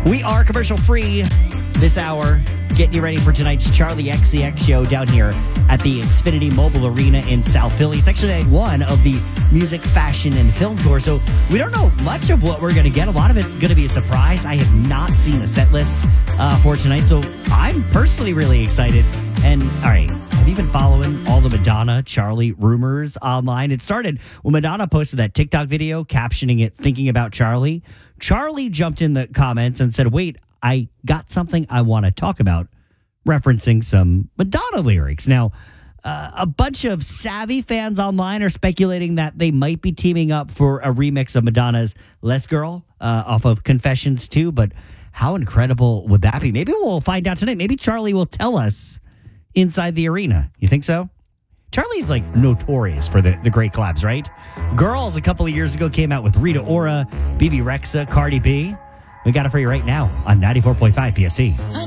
We are commercial free this hour, getting you ready for tonight's Charlie XCX show down here at the Xfinity Mobile Arena in South Philly. It's actually day one of the music, fashion, and film tour, so we don't know much of what we're going to get. A lot of it's going to be a surprise. I have not seen a set list for tonight, so I'm personally really excited. And, all right, have you been following all the Madonna, Charlie rumors online? It started when Madonna posted that TikTok video captioning it, thinking about Charlie. Charlie jumped in the comments and said, wait, I got something I want to talk about, referencing some Madonna lyrics. Now, a bunch of savvy fans online are speculating that they might be teaming up for a remix of Madonna's Less Girl off of Confessions 2, but how incredible would that be? Maybe we'll find out tonight. Maybe Charlie will tell us inside the arena. You think so? Charlie's like notorious for the great collabs, right? Girls a couple of years ago came out with Rita Ora, BB Rexa, Cardi B. We got it for you right now on 94.5 PSC.